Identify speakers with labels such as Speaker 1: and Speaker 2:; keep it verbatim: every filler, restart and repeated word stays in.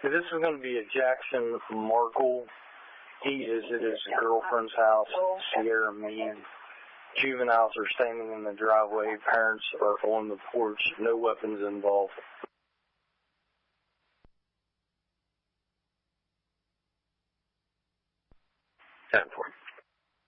Speaker 1: This is going to be at Jackson Markle. He is at his girlfriend's house, Sierra Mead. Juveniles are standing in the driveway. Parents are on the porch. No weapons involved.
Speaker 2: ten four.